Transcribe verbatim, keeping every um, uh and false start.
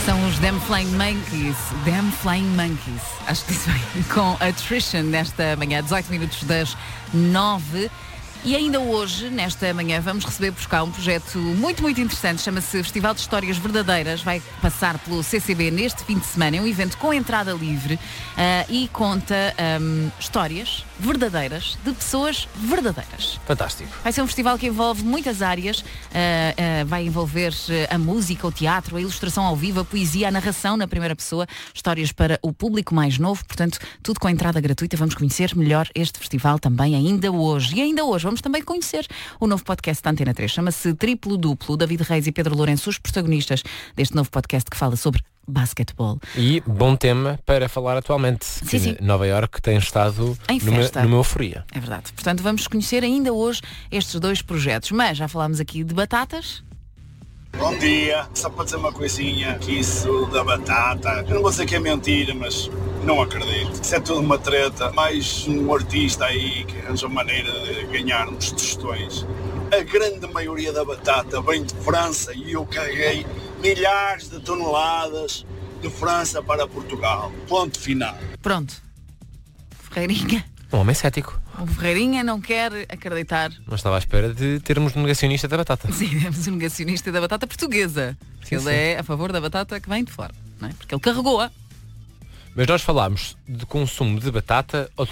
São os Damn Flying Monkeys, Damn Flying Monkeys, acho que disse bem, com Attrition nesta manhã, dezoito minutos das nove. E ainda hoje, nesta manhã, vamos receber por cá um projeto muito, muito interessante, chama-se Festival de Histórias Verdadeiras, vai passar pelo C C B neste fim de semana, é um evento com entrada livre uh, e conta um, histórias verdadeiras de pessoas verdadeiras. Fantástico. Vai ser um festival que envolve muitas áreas, uh, uh, vai envolver a música, o teatro, a ilustração ao vivo, a poesia, a narração na primeira pessoa, histórias para o público mais novo, portanto, tudo com entrada gratuita. Vamos conhecer melhor este festival também ainda hoje. E ainda hoje vamos também conhecer o novo podcast da Antena três, chama-se Triplo Duplo. David Reis e Pedro Lourenço, os protagonistas deste novo podcast que fala sobre basquetebol. E bom tema para falar atualmente. Sim, sim. Nova Iorque tem estado em numa, festa. numa euforia. É verdade. Portanto, vamos conhecer ainda hoje estes dois projetos. Mas já falámos aqui de batatas. Bom dia, só para dizer uma coisinha, que isso da batata, eu não vou dizer que é mentira, mas não acredito. Isso é tudo uma treta, mais um artista aí que arranja maneira de ganhar uns tostões. A grande maioria da batata vem de França e eu carreguei milhares de toneladas de França para Portugal. Ponto final. Pronto. Ferreirinha. Um homem cético. O Ferreirinha não quer acreditar. Mas estava à espera de termos um negacionista da batata. Sim, temos um negacionista da batata portuguesa. Sim, ele sim. é a favor da batata que vem de fora, não é? Porque ele carregou-a. Mas nós falámos de consumo de batata ou de